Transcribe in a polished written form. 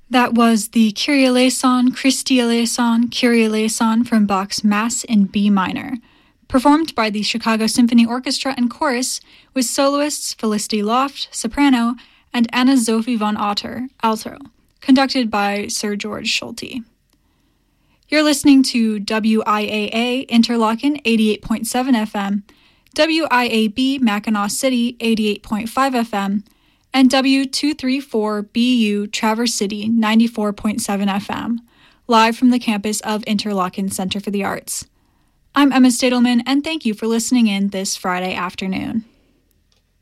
That was the Kyrie eleison, Christi eleison, Kyrie eleison from Bach's Mass in B minor, performed by the Chicago Symphony Orchestra and Chorus with soloists Felicity Loft, soprano, and Anna Sophie von Otter, alto, conducted by Sir George Schulte. You're listening to WIAA Interlochen 88.7 FM, WIAB Mackinac City 88.5 FM, and W234BU Traverse City 94.7 FM, live from the campus of Interlochen Center for the Arts. I'm Emma Stadelman, and thank you for listening in this Friday afternoon.